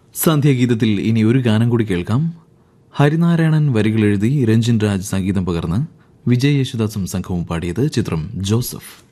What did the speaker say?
സാന്ധ്യഗീതത്തിൽ ഇനി ഒരു ഗാനം കൂടി കേൾക്കാം. ഹരിനാരായണൻ വരികൾ എഴുതി രഞ്ജിൻ രാജ് സംഗീതം പകർന്ന് വിജയ് യേശുദാസും സംഘവും പാടിയത്. ചിത്രം ജോസഫ്.